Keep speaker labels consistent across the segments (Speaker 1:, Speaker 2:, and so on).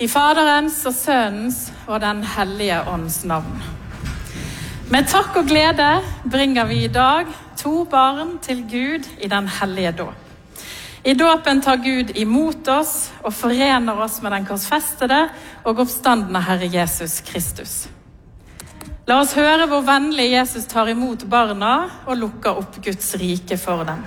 Speaker 1: I Faderens og Sønnens og den hellige ånds navn. Med takk og glede bringer vi I dag 2 barn til Gud I den hellige dåp. I dåpen tar Gud imot oss og forener oss med den korsfestede og oppstandende Herre Jesus Kristus. La oss høre hvor vennlig Jesus tar imot barna og lukker opp Guds rike for dem.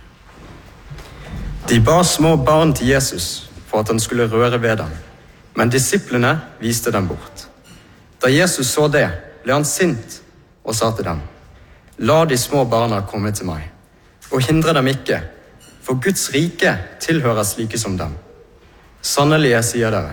Speaker 2: De bar små barn til Jesus for at han skulle røre ved dem, men disiplene viste dem bort. Da Jesus så det, ble han sint og sa til dem: La de små barna komme til meg, og hindre dem ikke, for Guds rike tilhører slike som dem. Sannelig, jeg sier dere,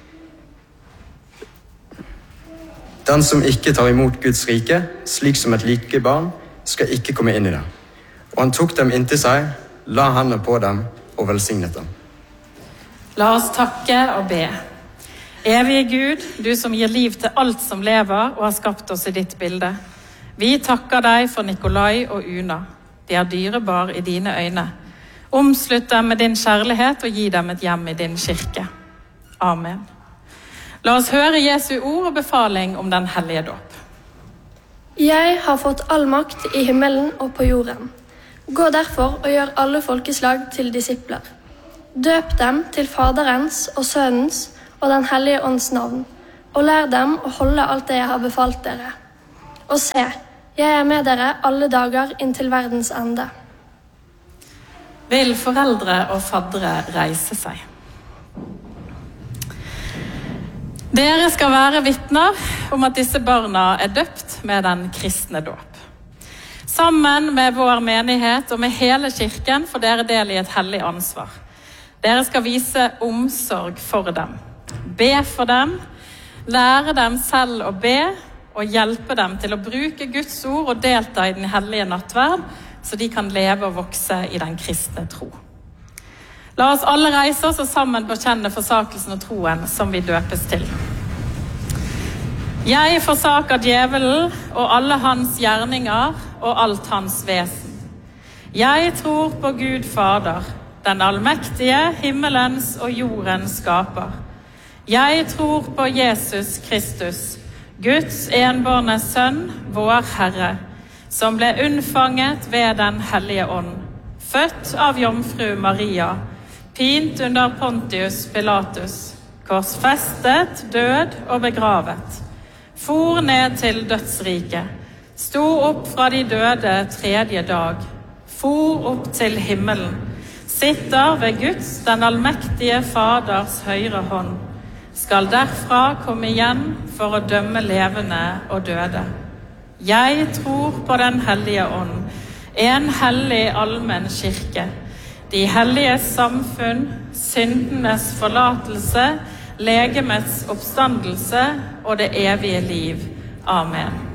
Speaker 2: den som ikke tar imot Guds rike, slik som et like barn, skal ikke komme inn I det. Og han tok dem inntil seg, la hendene på dem og velsignet dem.
Speaker 1: La oss takke og be. Evige Gud, du som gir liv til alt som lever og har skapt oss I ditt bilde. Vi takker deg for Nikolai og Una. De er dyrebar I dine øyne. Omslutt dem med din kjærlighet og gi dem et hjem I din kirke. Amen. La oss høre Jesu ord og befaling om den hellige dåp.
Speaker 3: Jeg har fått all makt I himmelen og på jorden. Gå derfor og gjør alle folkeslag til disipler. Døp dem til Faderens og Sønnens og den hellige ånds navn, og lær dem å holde alt det jeg har befalt dere. Og se, jeg er med dere alle dager inntil verdens ende.
Speaker 1: Vil foreldre og faddere reise seg? Dere skal være vitner om at disse barna er døpt med den kristne dåp. Sammen med vår menighet og med hele kirken får dere del I et hellig ansvar. Dere skal vise omsorg for dem, be for dem, lære dem selv å be og hjelpe dem til å bruke Guds ord og delta I den hellige nattverd, så de kan leve og vokse I den kristne tro. La oss alle reise oss og sammen bekjenne forsakelsen og troen som vi døpes til. Jeg forsaker djevelen og alle hans gjerninger og alt hans vesen. Jeg tror på Gud Fader, den allmektige, himmelens og jordens skaper. Jeg tror på Jesus Kristus, Guds enbårne sønn, vår Herre, som ble unnfanget ved den hellige ånd, født av jomfru Maria, pint under Pontius Pilatus, korsfestet, død og begravet, for ned til dødsriket, sto opp fra de døde 3. dag, for opp til himmelen, sitter ved Guds, den allmektige Faders høyre hånd, skal derfra komme igjen for å dømme levende og døde. Jeg tror på den hellige ånd, en hellig allmenn kirke, de helliges samfunn, syndenes forlatelse, legemets oppstandelse og det evige liv. Amen.